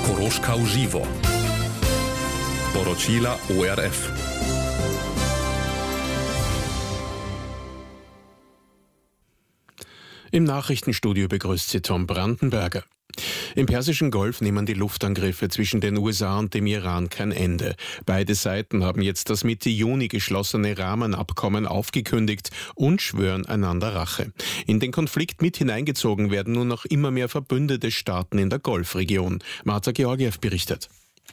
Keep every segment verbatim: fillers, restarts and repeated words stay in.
Koroška v živo. Poročila O R F. Im Nachrichtenstudio begrüßt Sie Tom Brandenberger. Im Persischen Golf nehmen die Luftangriffe zwischen den U S A und dem Iran kein Ende. Beide Seiten haben jetzt das Mitte Juni geschlossene Rahmenabkommen aufgekündigt und schwören einander Rache. In den Konflikt mit hineingezogen werden nun noch immer mehr verbündete Staaten in der Golfregion. Marta Georgiev berichtet.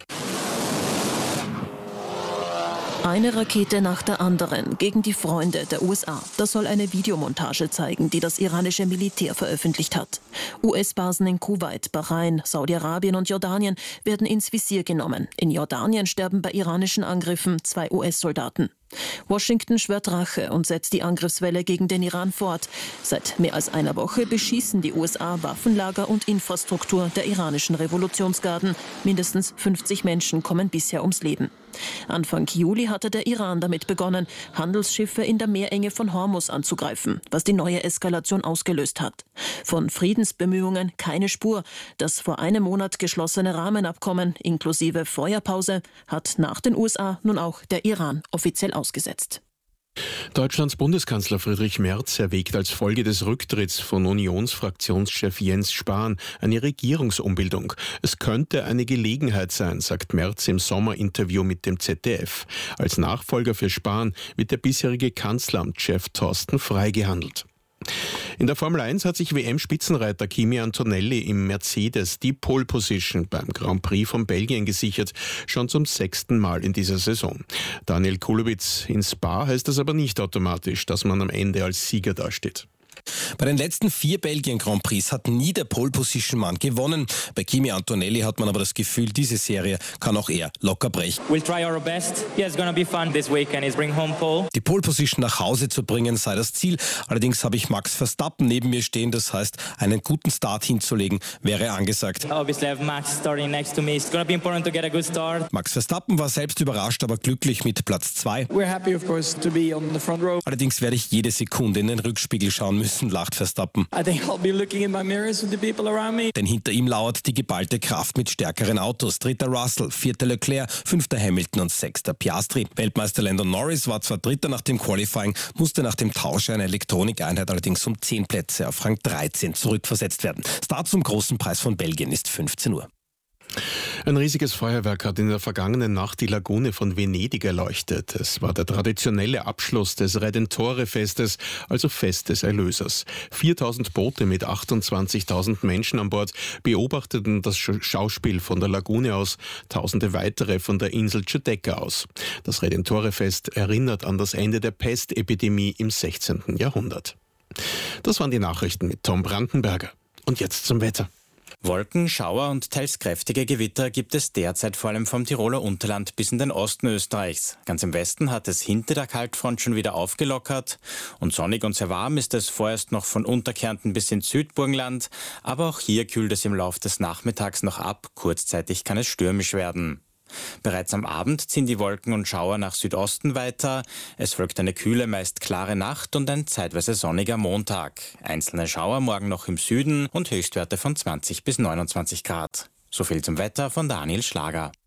Eine Rakete nach der anderen gegen die Freunde der U S A. Das soll eine Videomontage zeigen, die das iranische Militär veröffentlicht hat. U S-Basen in Kuwait, Bahrain, Saudi-Arabien und Jordanien werden ins Visier genommen. In Jordanien sterben bei iranischen Angriffen zwei U S-Soldaten. Washington schwört Rache und setzt die Angriffswelle gegen den Iran fort. Seit mehr als einer Woche beschießen die U S A Waffenlager und Infrastruktur der iranischen Revolutionsgarden. Mindestens fünfzig Menschen kommen bisher ums Leben. Anfang Juli hatte der Iran damit begonnen, Handelsschiffe in der Meerenge von Hormuz anzugreifen, was die neue Eskalation ausgelöst hat. Von Friedensbemühungen keine Spur. Das vor einem Monat geschlossene Rahmenabkommen inklusive Feuerpause hat nach den U S A nun auch der Iran offiziell ausgesetzt. Deutschlands Bundeskanzler Friedrich Merz erwägt als Folge des Rücktritts von Unionsfraktionschef Jens Spahn eine Regierungsumbildung. Es könnte eine Gelegenheit sein, sagt Merz im Sommerinterview mit dem Z D F. Als Nachfolger für Spahn wird der bisherige Kanzleramtschef Thorsten Frey gehandelt. In der Formel eins hat sich W M-Spitzenreiter Kimi Antonelli im Mercedes die Pole Position beim Grand Prix von Belgien gesichert, schon zum sechsten Mal in dieser Saison. Daniel Kulowitz: In Spa heißt das aber nicht automatisch, dass man am Ende als Sieger dasteht. Bei den letzten vier Belgien-Grand Prix hat nie der Pole-Position-Mann gewonnen. Bei Kimi Antonelli hat man aber das Gefühl, diese Serie kann auch er locker brechen. We'll try our best. Yeah, it's gonna be fun this weekend. Is bring home pole. Die Pole-Position nach Hause zu bringen sei das Ziel. Allerdings habe ich Max Verstappen neben mir stehen. Das heißt, einen guten Start hinzulegen wäre angesagt. Obviously, I have Max starting next to me. It's gonna be important to get a good start. Max Verstappen war selbst überrascht, aber glücklich mit Platz zwei. We're happy, of course, to be on the front row. Allerdings werde ich jede Sekunde in den Rückspiegel schauen müssen, lacht Verstappen. I think I'll be looking in my mirrors with the people around me. Denn hinter ihm lauert die geballte Kraft mit stärkeren Autos. Dritter Russell, vierter Leclerc, fünfter Hamilton und sechster Piastri. Weltmeister Lando Norris war zwar Dritter nach dem Qualifying, musste nach dem Tausch einer Elektronikeinheit allerdings um zehn Plätze auf Rang dreizehn zurückversetzt werden. Start zum großen Preis von Belgien ist fünfzehn Uhr. Ein riesiges Feuerwerk hat in der vergangenen Nacht die Lagune von Venedig erleuchtet. Es war der traditionelle Abschluss des Redentore-Festes, also Fest des Erlösers. viertausend Boote mit achtundzwanzigtausend Menschen an Bord beobachteten das Schauspiel von der Lagune aus, tausende weitere von der Insel Giudecca aus. Das Redentore-Fest erinnert an das Ende der Pestepidemie im sechzehnten Jahrhundert. Das waren die Nachrichten mit Tom Brandenberger. Und jetzt zum Wetter. Wolken, Schauer und teils kräftige Gewitter gibt es derzeit vor allem vom Tiroler Unterland bis in den Osten Österreichs. Ganz im Westen hat es hinter der Kaltfront schon wieder aufgelockert und sonnig und sehr warm ist es vorerst noch von Unterkärnten bis ins Südburgenland, aber auch hier kühlt es im Lauf des Nachmittags noch ab, kurzzeitig kann es stürmisch werden. Bereits am Abend ziehen die Wolken und Schauer nach Südosten weiter. Es folgt eine kühle, meist klare Nacht und ein zeitweise sonniger Montag. Einzelne Schauer morgen noch im Süden und Höchstwerte von zwanzig bis neunundzwanzig Grad. So viel zum Wetter von Daniel Schlager.